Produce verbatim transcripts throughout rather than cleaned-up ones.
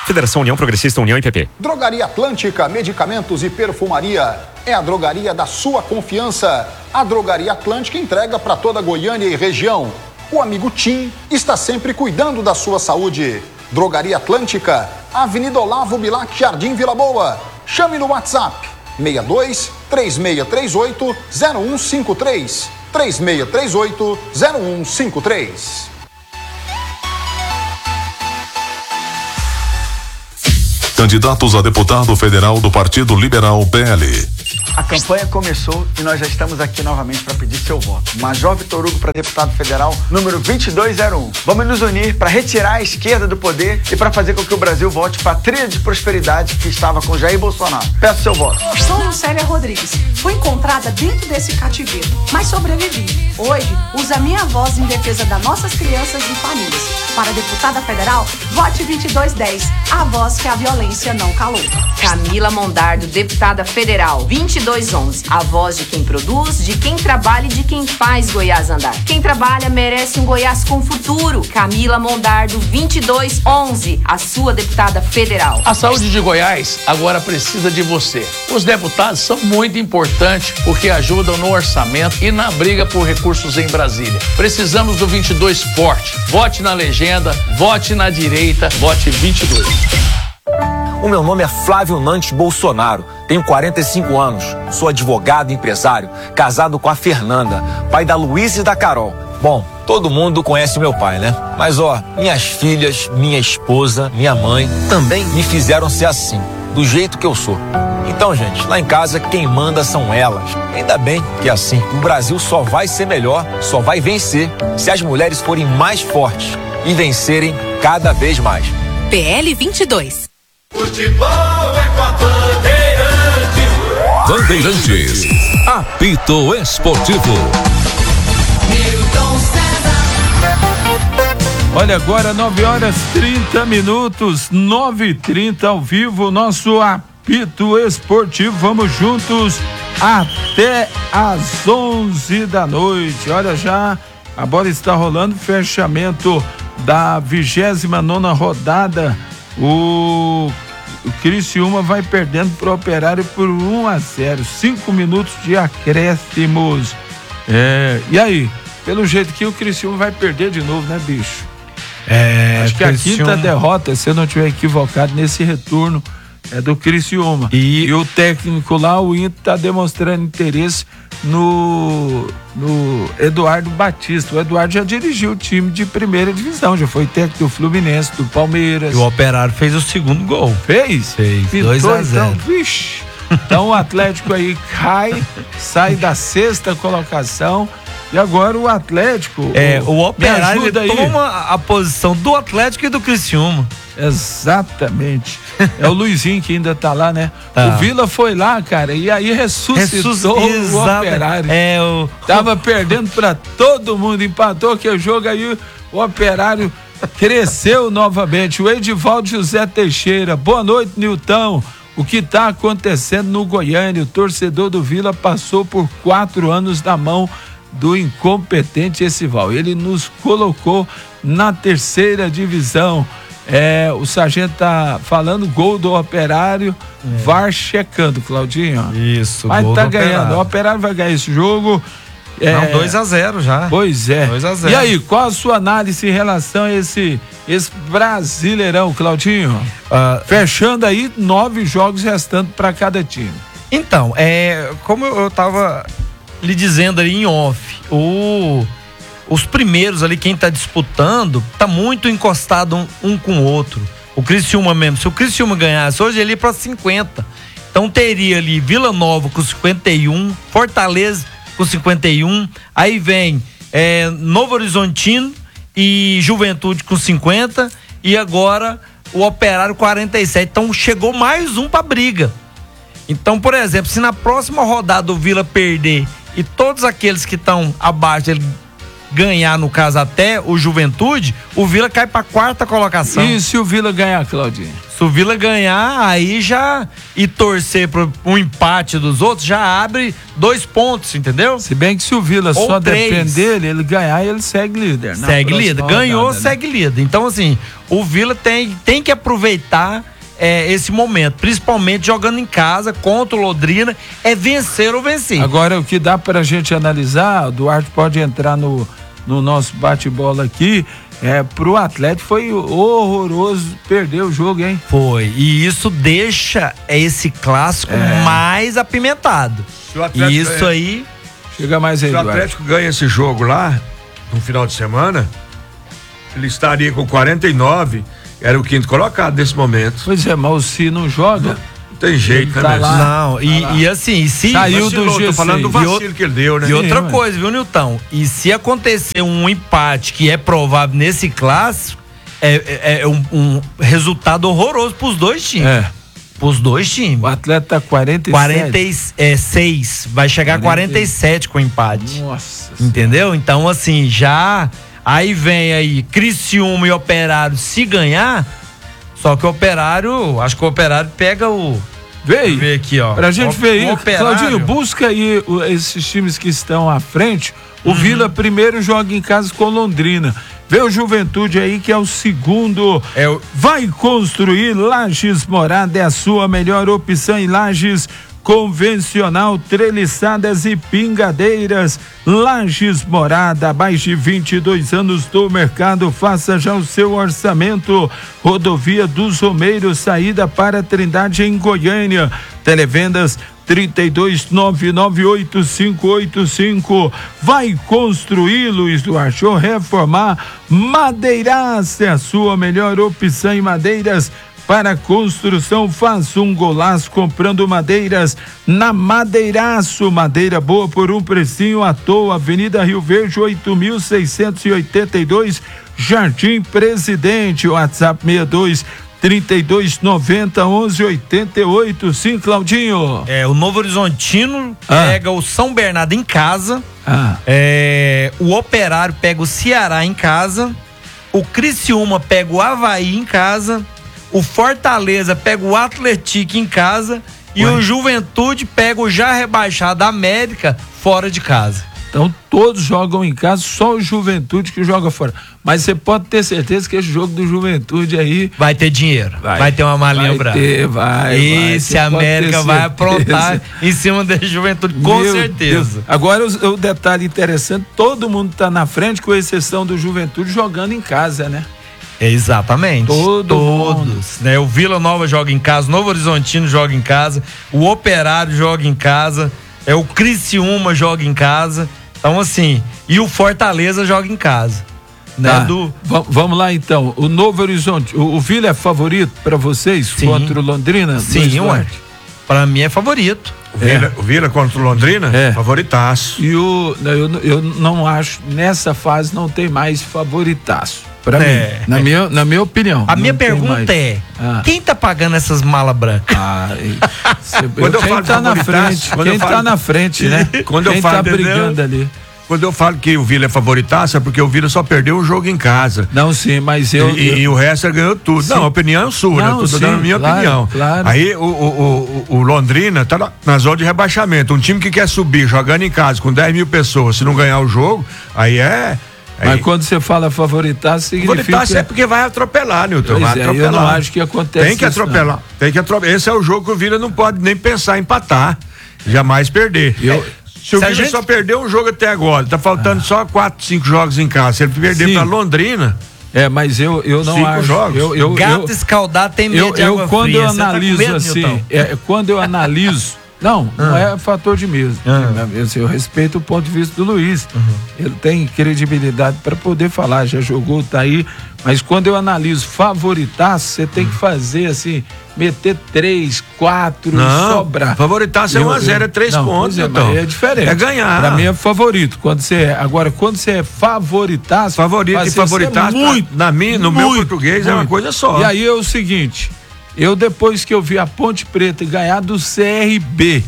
Federação União Progressista União e P P. Drogaria Atlântica, medicamentos e perfumaria. É a drogaria da sua confiança. A Drogaria Atlântica entrega para toda Goiânia e região. O amigo Tim está sempre cuidando da sua saúde. Drogaria Atlântica, Avenida Olavo Bilac, Jardim Vila Boa. Chame no WhatsApp seis dois, três seis três oito, zero um cinco três. três seis três oito, zero um cinco três. Candidatos a deputado federal do Partido Liberal P L. A campanha começou e nós já estamos aqui novamente para pedir seu voto. Major Vitor Hugo para deputado federal, número vinte e dois zero um. Vamos nos unir para retirar a esquerda do poder e para fazer com que o Brasil volte para a trilha de prosperidade que estava com Jair Bolsonaro. Peço seu voto. Sou Lucélia Rodrigues. Fui encontrada dentro desse cativeiro, mas sobrevivi. Hoje, uso a minha voz em defesa das nossas crianças e famílias. Para deputada federal, vote vinte e dois dez. A voz que a violência não calou. Camila Mondardo, deputada federal, vinte e dois onze. A voz de quem produz, de quem trabalha e de quem faz Goiás andar. Quem trabalha merece um Goiás com futuro. Camila Mondardo, vinte e dois onze. A sua deputada federal. A saúde de Goiás agora precisa de você. Os deputados são muito importantes porque ajudam no orçamento e na briga por recursos em Brasília. Precisamos do vinte e dois forte. Vote na legenda, vote na direita, vote vinte e dois. O meu nome é Flávio Nantes Bolsonaro, tenho quarenta e cinco anos, sou advogado e empresário, casado com a Fernanda, pai da Luísa e da Carol. Bom, todo mundo conhece meu pai, né? Mas ó, minhas filhas, minha esposa, minha mãe também me fizeram ser assim, do jeito que eu sou. Então, gente, lá em casa quem manda são elas. Ainda bem que é assim, o Brasil só vai ser melhor, só vai vencer se as mulheres forem mais fortes e vencerem cada vez mais. P L vinte e dois. Futebol é com a Bandeirantes. Bandeirantes. Apito Esportivo. Olha, agora nove horas trinta minutos, nove e trinta ao vivo, nosso Apito Esportivo. Vamos juntos até às onze da noite. Olha, já a bola está rolando, fechamento da vigésima nona rodada. O, o Criciúma vai perdendo pro Operário por um a zero. Cinco minutos de acréscimos. É, e aí? Pelo jeito que o Criciúma vai perder de novo, né, bicho? É, Acho que Criciúma... a quinta derrota, se eu não estiver equivocado, nesse retorno é do Criciúma. E, e o técnico lá, o Inter, tá demonstrando interesse no, no Eduardo Batista. O Eduardo já dirigiu o time de primeira divisão, já foi técnico do Fluminense, do Palmeiras. E o Operário fez o segundo gol. Fez? Fez, dois a zero. Então, vixe. Então o Atlético aí cai, sai da sexta colocação. E agora o Atlético... É, o, o Operário ele aí. toma a posição do Atlético e do Criciúma. Exatamente. É o Luizinho que ainda tá lá, né? Ah. O Vila foi lá, cara, e aí ressuscitou Ressus... o Operário. É, o... Tava perdendo pra todo mundo, empatou que o jogo aí, o Operário cresceu novamente. O Edivaldo José Teixeira, boa noite, Nilton. O que tá acontecendo no Goiânia? O torcedor do Vila passou por quatro anos na mão do incompetente Esival. Ele nos colocou na terceira divisão. É, o sargento tá falando gol do Operário, é. V A R checando, Claudinho. Isso, mas gol tá do ganhando. Operário. O Operário vai ganhar esse jogo. É, Não, dois a zero já. Pois é. dois a zero. E aí, qual a sua análise em relação a esse, esse Brasileirão, Claudinho? Uh, Fechando aí nove jogos restando para cada time. Então, é, como eu tava lhe dizendo ali em off, o, os primeiros ali, quem tá disputando, tá muito encostado um, um com o outro. O Criciúma mesmo, se o Criciúma ganhasse hoje, ele ia pra cinquenta. Então teria ali Vila Nova com cinquenta e um, Fortaleza com cinquenta e um, aí vem é, Novo Horizontino e Juventude com cinquenta, e agora o Operário quarenta e sete. Então chegou mais um pra briga. Então, por exemplo, se na próxima rodada o Vila perder e todos aqueles que estão abaixo ele ganhar, no caso até o Juventude, o Vila cai para quarta colocação. E se o Vila ganhar, Claudinho? Se o Vila ganhar, aí já e torcer para um empate dos outros, já abre dois pontos, entendeu? Se bem que se o Vila Ou só três. depender dele, ele ganhar, ele segue líder. na Segue próxima líder. Ganhou, rodada, né? segue líder. Então, assim, o Vila tem, tem que aproveitar é, esse momento, principalmente jogando em casa contra o Londrina, é vencer ou vencer. Agora, o que dá pra gente analisar, o Duarte pode entrar no, no nosso bate-bola aqui, é, pro Atlético foi horroroso perder o jogo, hein? Foi, e isso deixa esse clássico É. mais apimentado. Se o Atlético E isso ganha- aí... Chega mais aí, Se o Duarte. Atlético ganha esse jogo lá, no final de semana, ele estaria com quarenta e nove, era o quinto colocado nesse momento. Pois é, mas se não joga... Não tem jeito, Ele né, tá Messi? lá. Não, e, lá. e assim, se... Saiu Vacilou, do G tô falando do seis. vacilo E outra- que ele deu, né? E outra Sim, coisa, viu, Nilton? E se acontecer um empate que é provável nesse clássico, é, é- é um, um resultado horroroso pros dois times. É. Pros dois times. O Atlético tá quarenta e sete. quarenta e seis, vai chegar a quarenta e sete com o empate. Nossa. Entendeu? Então, assim, já. Aí vem aí Criciúma e Operário se ganhar. Só que o Operário, acho que o Operário pega o. Vê Ver aqui, ó. Pra gente O- ver o aí, Operário. Claudinho, busca aí o- esses times que estão à frente. O Uhum. Vila primeiro joga em casa com Londrina. Vê o Juventude aí, que é o segundo. É o- Vai construir Lages Morada, é a sua melhor opção em Lages. Convencional, treliçadas e pingadeiras. Lages Morada, há mais de vinte e dois anos do mercado. Faça já o seu orçamento. Rodovia dos Romeiros, saída para Trindade em Goiânia. Televendas trinta e dois nove nove oito cinco oito cinco. Vai construir, Luiz Duarte, ou reformar? Madeiras é a sua melhor opção em madeiras. Para construção, faça um golaço comprando madeiras na Madeiraço. Madeira boa por um precinho à toa. Avenida Rio Verde, oito mil seiscentos e oitenta e dois, Jardim Presidente. WhatsApp sessenta e dois, trinta e dois noventa, onze oitenta e oito. Sim, Claudinho. É, o Novo Horizontino Ah. pega o São Bernardo em casa. Ah. É, o Operário pega o Ceará em casa. O Criciúma pega o Avaí em casa. O Fortaleza pega o Atlético em casa. E Ué. o Juventude pega o já rebaixado América fora de casa. Então todos jogam em casa, só o Juventude que joga fora. Mas você pode ter certeza que esse jogo do Juventude aí vai ter dinheiro, vai, vai ter uma malinha vai branca. ter, vai, Esse vai, você pode América ter vai certeza. aprontar em cima da Juventude, com Meu certeza. Deus. Agora o, o detalhe interessante, todo mundo tá na frente, com exceção do Juventude, jogando em casa, né? Exatamente. Todo Todos. Né? O Vila Nova joga em casa, o Novo Horizontino joga em casa, o Operário joga em casa, é o Criciúma joga em casa. Então, assim, e o Fortaleza joga em casa. Né? Tá. Do... Va- vamos lá então. O Novo Horizonte, o, o Vila é favorito para vocês Sim. contra o Londrina? Sim, Luiz ué. Duarte? Pra mim é favorito. O Vila, o Vila contra o Londrina? É. Favoritaço. E o, eu, eu não acho, nessa fase não tem mais favoritaço. Pra É. mim, na minha, na minha opinião. A minha não tem pergunta mais. é: Ah. quem tá pagando essas malas brancas? Ah, cê- Quando eu quem falo tá na favoritaço, frente, quando quem eu tá falo- na frente, né? Quando eu quem falo, tá entendeu? brigando ali. Quando eu falo que o Vila é favoritaço, é porque o Vila só perdeu um jogo em casa. Não, sim, mas eu. E, eu- e o resto ele ganhou tudo. Sim. Não, a opinião é sua, né? Não, Eu tô sim, dando a minha claro, opinião. claro. Aí o, o, o, o Londrina tá na, na zona de rebaixamento. Um time que quer subir jogando em casa com dez mil pessoas, se não ganhar o jogo, aí é. Mas Aí, quando você fala favoritaço, significa. favoritaço é porque vai atropelar, Nilton. Pois Vai é, atropelar. eu não acho que acontece Tem que isso, atropelar. Tem que atropelar. Esse é o jogo que o Vila não pode nem pensar em empatar. Jamais perder. Eu- Se o Se a Vila gente- só perdeu um jogo até agora, tá faltando só quatro, cinco jogos em casa. Se ele perder Sim. pra Londrina, É, mas eu, eu não Cinco acho. jogos. Eu, eu, Gato eu, escaldado tem medo eu, de eu água quando fria. eu Você tá com analiso medo, assim, Nilton? é, quando eu analiso, não, não Ah. é fator de medo. Ah. Eu, assim, eu respeito o ponto de vista do Luiz. Uhum. Ele tem credibilidade para poder falar, já jogou, tá aí. Mas quando eu analiso favoritaço, você tem que fazer assim, meter três, quatro, Não, sobrar. favoritaço é Eu- um a zero, eu- é três não, pontos, pois é, então. mas é diferente. É ganhar. Pra mim é favorito. Quando você é, agora, quando você é favoritaço. Favorito mas e você é favoritaço, muito, na minha, no meu português, é uma muito. coisa só. E aí é o seguinte, eu depois que eu vi a Ponte Preta ganhar do C R B,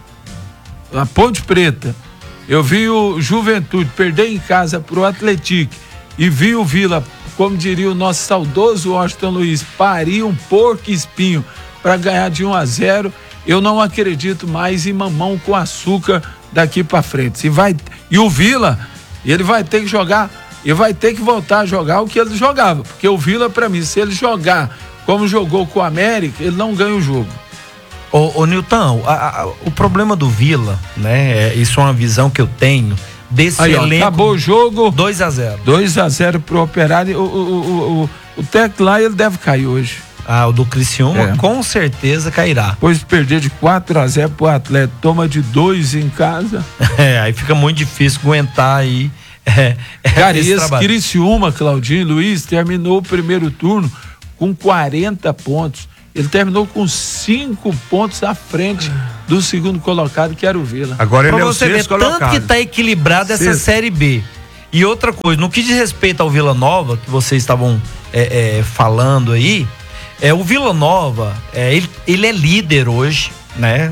a Ponte Preta, eu vi o Juventude perder em casa pro Atlético e vi o Vila como diria o nosso saudoso Washington Luiz, parir um porco espinho para ganhar de um a zero, eu não acredito mais em mamão com açúcar daqui para frente. Se vai, e o Vila, ele vai ter que jogar, ele vai ter que voltar a jogar o que ele jogava, porque o Vila, para mim, se ele jogar como jogou com o América, ele não ganha o jogo. Ô, ô Nilton, a, a, o problema do Vila, né, é, isso é uma visão que eu tenho, desse Aí, ó, elenco. acabou o jogo. dois a zero. dois a zero pro Operário. O, o, o, o, o técnico lá, ele deve cair hoje. Ah, o do Criciúma É. com certeza cairá. Depois de perder de quatro a zero pro Atlético, toma de dois em casa. É, aí fica muito difícil aguentar aí. É, Cara, esse esse trabalho. Criciúma, Claudinho e Luiz, terminou o primeiro turno com quarenta pontos. Ele terminou com cinco pontos à frente do segundo colocado, que era o Vila. Agora Pra ele é o você ver, sexto tanto colocado. que tá equilibrada essa Sexto. Série B. E outra coisa, no que diz respeito ao Vila Nova, que vocês estavam é, é, falando aí, é, o Vila Nova, é, ele, ele é líder hoje, né?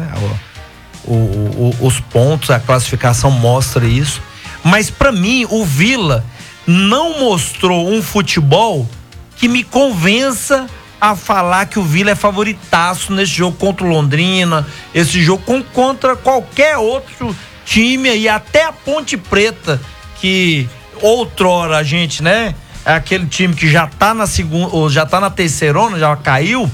O, o, o, os pontos, a classificação mostra isso. Mas pra mim, o Vila não mostrou um futebol que me convença a falar que o Vila é favoritaço nesse jogo contra o Londrina, esse jogo com, contra qualquer outro time e até a Ponte Preta, que outrora a gente, né, é aquele time que já tá na segunda, ou já tá na terceirona, já caiu,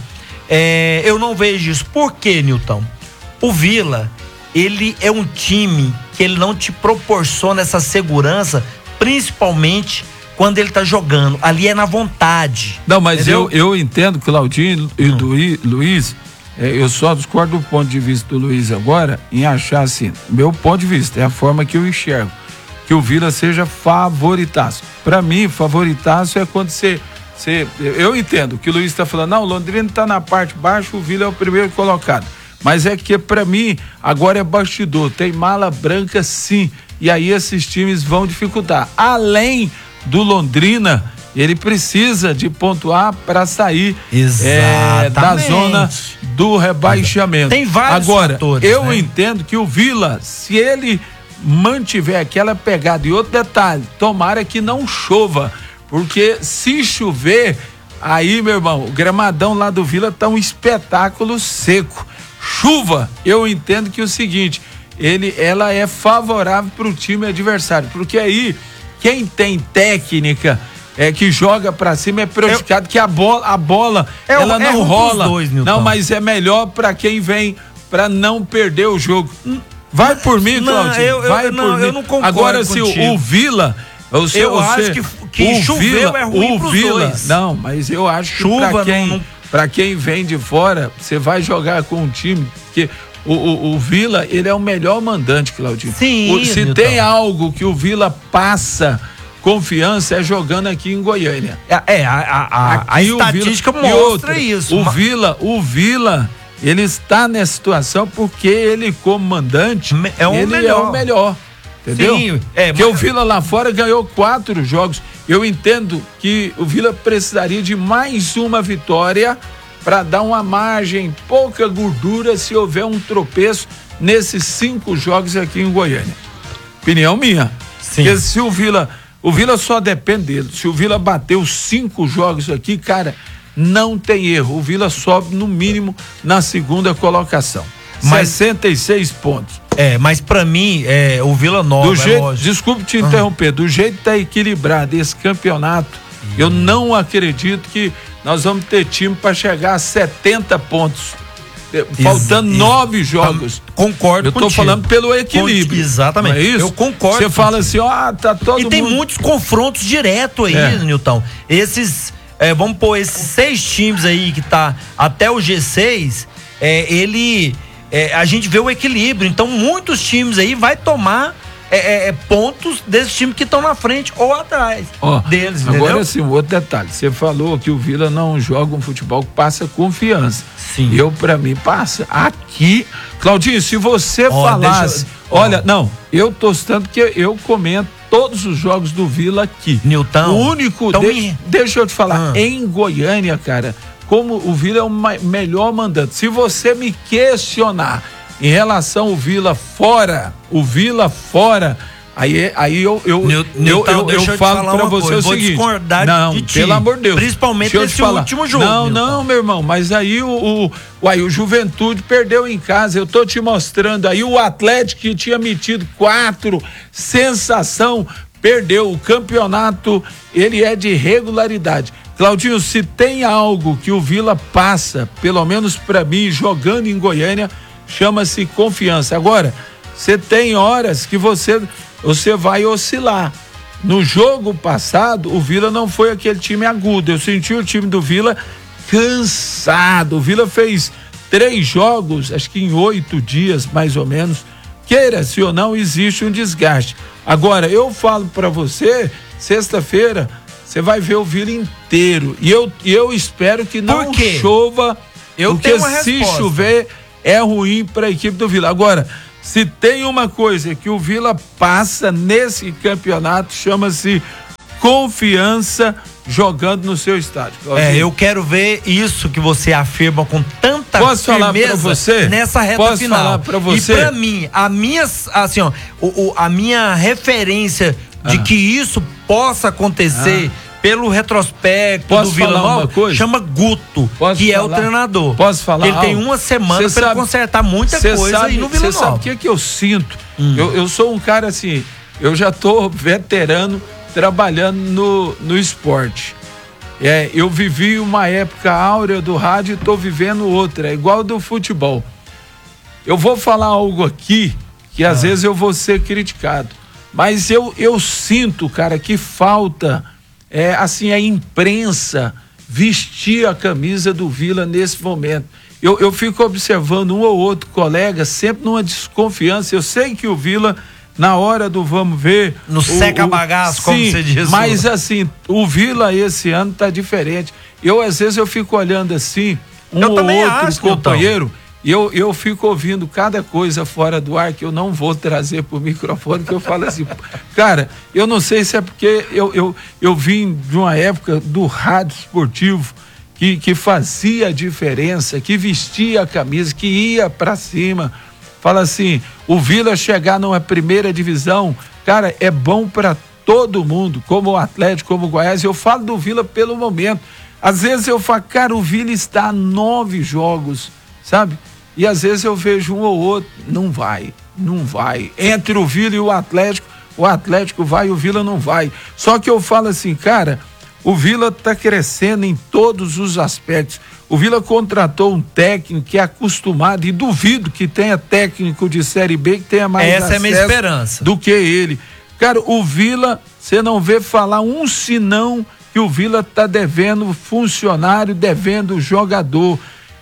é, eu não vejo isso. Por quê, Nilton? O Vila, ele é um time que ele não te proporciona essa segurança, principalmente quando ele tá jogando. Ali é na vontade. Não, mas entendeu? eu, eu entendo, Claudinho e Hum. Luiz, Luiz é, eu só discordo do ponto de vista do Luiz agora em achar assim, meu ponto de vista, é a forma que eu enxergo, que o Vila seja favoritaço. Pra mim, favoritaço é quando você, você eu entendo que o Luiz tá falando, não, o Londrina tá na parte baixa, o Vila é o primeiro colocado. Mas é que pra mim, agora é bastidor, tem mala branca sim, e aí esses times vão dificultar. Além do Londrina, ele precisa de pontuar para sair é, da zona do rebaixamento. Tem vários Agora, fatores, eu né? entendo que o Vila, se ele mantiver aquela pegada, e outro detalhe, tomara que não chova, porque se chover, aí, meu irmão, o gramadão lá do Vila tá um espetáculo seco. Chuva, eu entendo que é o seguinte, ele, ela é favorável para o time adversário, porque aí quem tem técnica é que joga pra cima é prejudicado, que a bola, a bola É, ela é não ruim pros rola. dois, Nilton. Não, mas é melhor pra quem vem pra não perder o jogo. Vai por mim, Não, Claudinho. eu- eu- vai não, por mim. eu não concordo Agora, se o, contigo. o Vila, o seu, Eu o acho seu- que- que o choveu é ruim o pros Vila, dois. Não, mas eu acho que Chuva pra quem, não- não- pra quem vem de fora, você vai jogar com um time que o, o, o Vila, ele é o melhor mandante, Claudinho. Sim, O- se Nilton. tem algo que o Vila passa confiança é jogando aqui em Goiânia. É, a, a, a, a Aqui o estatística Vila- e mostra outra, isso. O Ma- Vila, o Vila, ele está nessa situação porque ele, como mandante, é o ele melhor. é o melhor. Entendeu? Sim, é, Porque mas- o Vila lá fora ganhou quatro jogos. Eu entendo que o Vila precisaria de mais uma vitória para dar uma margem, pouca gordura se houver um tropeço nesses cinco jogos aqui em Goiânia. Opinião minha. Sim. Porque se o Vila, o Vila só depende dele. Se o Vila bater os cinco jogos aqui, cara, não tem erro. O Vila sobe no mínimo na segunda colocação. Mas- sessenta e seis pontos. É, mas pra mim, é, o Vila Nova, Do é jeito, lógico. desculpe te interromper, do jeito que tá equilibrado esse campeonato, eu não acredito que nós vamos ter time para chegar a setenta pontos. Eh, Faltando ex- nove jogos. Concordo Eu tô contigo. falando pelo equilíbrio. Con- Exatamente. Não é isso? Eu concordo Você fala contigo. assim, ó, tá todo E tem mundo... muitos confrontos direto aí, É. Nilton. Esses, é, vamos pôr esses seis times aí que tá até o G seis, é, ele, é, a gente vê o equilíbrio. Então, muitos times aí vai tomar é, é, é, pontos desses times que estão na frente ou atrás Ó, deles, agora entendeu? assim, um outro detalhe. Você falou que o Vila não joga um futebol que passa confiança. Sim. Eu, pra mim, passa. Aqui, Claudinho, se você Ó, falasse, deixa eu- olha, não, eu tô citando que eu comento todos os jogos do Vila aqui. Nilton. O único, Então, de- me- deixa eu te falar, Ah. em Goiânia, cara, como o Vila é o ma- melhor mandante. Se você me questionar em relação ao Vila fora, o Vila fora, Aí, aí eu, eu, Nil, eu, Nilton, eu, eu, eu falo pra você coisa, o vou seguinte. Discordar não, de ti, pelo amor de Deus. Principalmente nesse último jogo. Não, Nilton. não, meu irmão, mas aí o, o, uai, o Juventude perdeu em casa, eu tô te mostrando aí o Atlético que tinha metido quatro, sensação, perdeu o campeonato, ele é de regularidade. Claudinho, se tem algo que o Vila passa, pelo menos pra mim, jogando em Goiânia, chama-se confiança. Agora, você tem horas que você, você vai oscilar. No jogo passado, o Vila não foi aquele time agudo. Eu senti o time do Vila cansado. O Vila fez três jogos, acho que em oito dias, mais ou menos. Queira-se ou não, existe um desgaste. Agora, eu falo pra você, sexta-feira, você vai ver o Vila inteiro. E eu, eu espero que não chova, eu porque tenho uma se resposta. chover é ruim para a equipe do Vila. Agora, se tem uma coisa que o Vila passa nesse campeonato, chama-se confiança jogando no seu estádio. É, eu quero ver isso que você afirma com tanta Posso falar firmeza pra você? nessa reta Posso final. falar pra você? E pra mim, a minha, assim, ó, o, o, a minha referência de Ah. que isso possa acontecer Ah. pelo retrospecto Posso do Vila falar uma Nova, coisa? chama Guto, Posso que é o falar? treinador. Posso falar Ele tem algo? uma semana Cê pra ele sabe- consertar muita cê coisa sabe, aí no Vila Você sabe Nova. o que, que eu sinto? Eu, eu sou um cara assim, eu já tô veterano trabalhando no, no esporte. É, eu vivi uma época áurea do rádio e tô vivendo outra, é igual do futebol. Eu vou falar algo aqui que às Ah. vezes eu vou ser criticado, mas eu, eu sinto, cara, que falta é, assim, a imprensa vestir a camisa do Vila nesse momento. Eu, eu fico observando um ou outro colega sempre numa desconfiança. Eu sei que o Vila, na hora do vamos ver... No o- seca o- bagaço, como sim, você diz. mas assim, o Vila esse ano tá diferente. Eu, às vezes, eu fico olhando assim, um Eu ou também outro acho, companheiro, e eu, eu fico ouvindo cada coisa fora do ar que eu não vou trazer pro microfone, que eu falo assim, cara, eu não sei se é porque eu, eu, eu vim de uma época do rádio esportivo que, que fazia a diferença, que vestia a camisa, que ia pra cima. Fala assim, o Vila chegar numa primeira divisão, cara, é bom pra todo mundo, como o Atlético, como o Goiás. Eu falo do Vila pelo momento. Às vezes eu falo, cara, o Vila está a nove jogos, sabe? E às vezes eu vejo um ou outro, não vai, não vai. Entre o Vila e o Atlético, o Atlético vai e o Vila não vai. Só que eu falo assim, cara, o Vila tá crescendo em todos os aspectos. O Vila contratou um técnico que é acostumado, e duvido que tenha técnico de Série B que tenha mais Essa é a minha acesso esperança. do que ele. Cara, o Vila, você não vê falar um sinão que o Vila tá devendo funcionário, devendo jogador.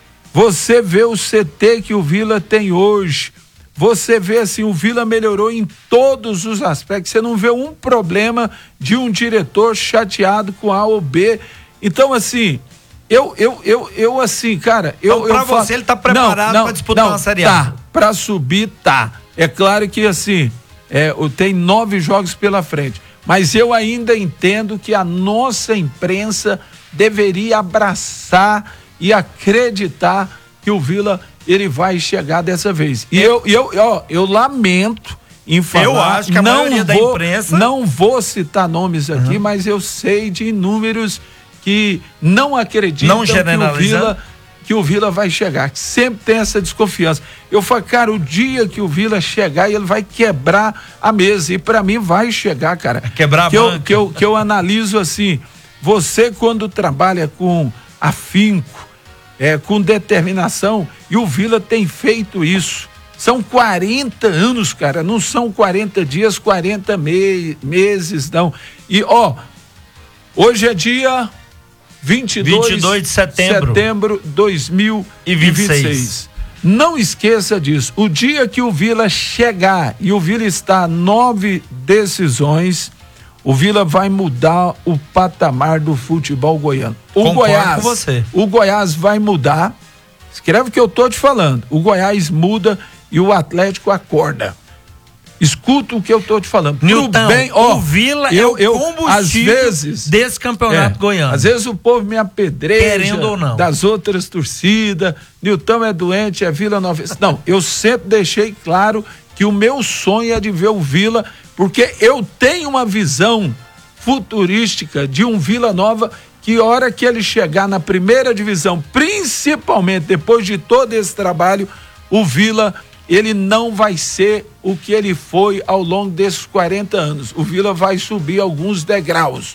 Você vê o C T que o Vila tem hoje. Você vê assim, o Vila melhorou em todos os aspectos. Você não vê um problema de um diretor chateado com A ou B. Então, assim, eu, eu, eu, eu assim, cara, eu. Então, pra eu falo, você, ele tá preparado não, não, pra disputar não, uma Série A? Tá, pra subir, tá. É claro que, assim, é, tem nove jogos pela frente. Mas eu ainda entendo que a nossa imprensa deveria abraçar e acreditar que o Vila ele vai chegar dessa vez. E eu, eu, ó, eu lamento em falar. Eu acho que a não maioria da vou, imprensa- Não vou citar nomes aqui, Uhum. mas eu sei de inúmeros que não acreditam Não que o generalizando. Vila que o Vila vai chegar, que sempre tem essa desconfiança. Eu falo, cara, o dia que o Vila chegar, ele vai quebrar a mesa. E pra mim vai chegar, cara. Quebrar a que eu, banca. que eu, que eu analiso assim, você quando trabalha com afinco, é, com determinação, e o Vila tem feito isso. São quarenta anos, cara, não são quarenta dias, quarenta me- meses, não. E, ó, hoje é dia vinte e dois, vinte e dois de setembro. setembro de dois mil e vinte e seis. Não esqueça disso. O dia que o Vila chegar e o Vila está a nove decisões, o Vila vai mudar o patamar do futebol goiano. O Concordo Goiás, com você. o Goiás vai mudar. Escreve o que eu tô te falando. O Goiás muda e o Atlético acorda. Escuta o que eu tô te falando. Pro Nilton, bem, ó, o Vila eu, é o eu, combustível às vezes, desse campeonato é, goiano. Às vezes o povo me apedreja Querendo ou não. das outras torcidas. Nilton é doente, é Vila Nova. Não, eu sempre deixei claro que o meu sonho é de ver o Vila, porque eu tenho uma visão futurística de um Vila Nova que a hora que ele chegar na primeira divisão, principalmente depois de todo esse trabalho, o Vila, ele não vai ser o que ele foi ao longo desses quarenta anos. O Vila vai subir alguns degraus.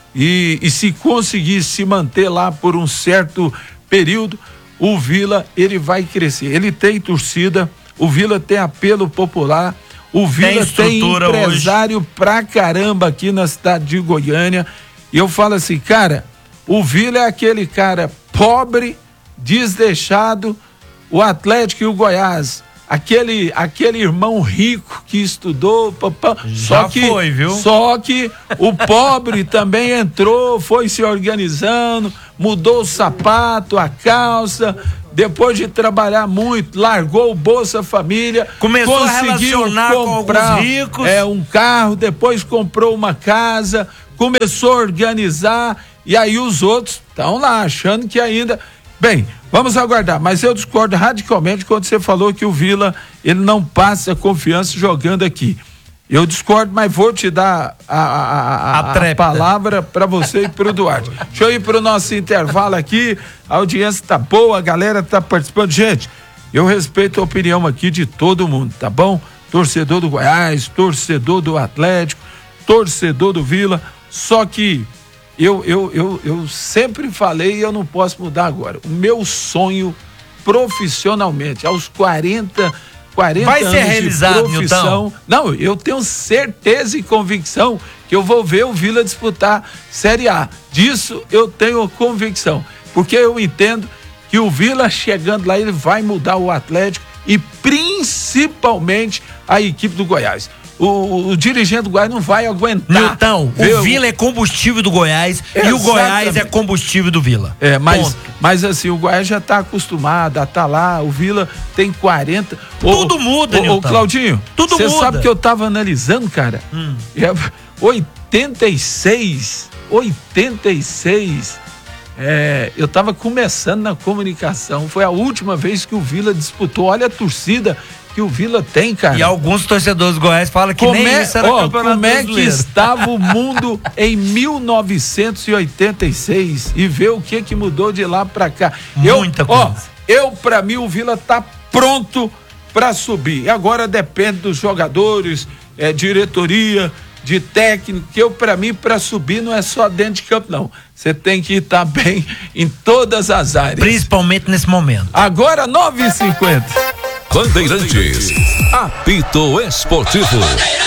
E, e se conseguir se manter lá por um certo período, o Vila, ele vai crescer. Ele tem torcida, o Vila tem apelo popular, o Vila tem, tem empresário hoje pra caramba aqui na cidade de Goiânia. E eu falo assim, cara, o Vila é aquele cara pobre, desleixado, o Atlético e o Goiás, aquele aquele irmão rico que estudou, papá, já só que foi, viu? Só que o pobre também entrou, foi se organizando, mudou o sapato, a calça, depois de trabalhar muito, largou o Bolsa Família, começou conseguiu a relacionar comprar, com alguns ricos, é, um carro, depois comprou uma casa, começou a organizar, e aí os outros estão lá achando que ainda... Bem, vamos aguardar, mas eu discordo radicalmente quando você falou que o Vila, ele não passa confiança jogando aqui. Eu discordo, mas vou te dar a, a, a, a, a palavra para você e para o Duarte. Deixa eu ir para o nosso intervalo aqui, a audiência tá boa, a galera tá participando. Gente, eu respeito a opinião aqui de todo mundo, tá bom? Torcedor do Goiás, torcedor do Atlético, torcedor do Vila, só que Eu, eu, eu, eu sempre falei e eu não posso mudar agora. O meu sonho profissionalmente, aos quarenta, quarenta vai ser anos realizado, de profissão. Newton. Não, eu tenho certeza e convicção que eu vou ver o Vila disputar Série A. Disso eu tenho convicção. Porque eu entendo que o Vila chegando lá, ele vai mudar o Atlético e principalmente a equipe do Goiás. O, o, o dirigente do Goiás não vai aguentar. Newton, o Vila é combustível do Goiás. Exatamente. E o Goiás é combustível do Vila. É, mas, mas assim, o Goiás já está acostumado a estar tá lá, o Vila tem quarenta. Tudo ô, muda, Newton. Ô, Claudinho, tudo muda. Você sabe que eu estava analisando, cara? Hum. É, oitenta e seis, oitenta e seis, é, eu estava começando na comunicação, foi a última vez que o Vila disputou, olha a torcida que o Vila tem, cara. E alguns torcedores do Goiás falam que como nem é, isso era ó, campeonato como é que brasileiro. estava o mundo em mil novecentos e oitenta e seis e ver o que que mudou de lá pra cá. Muita eu, coisa. Ó, eu, pra mim, o Vila tá pronto pra subir. E agora depende dos jogadores, é, diretoria, de técnico, que eu, pra mim, pra subir não é só dentro de campo, não. Você tem que estar bem em todas as áreas. Principalmente nesse momento. Agora, nove e cinquenta. Bandeirantes, apito esportivo.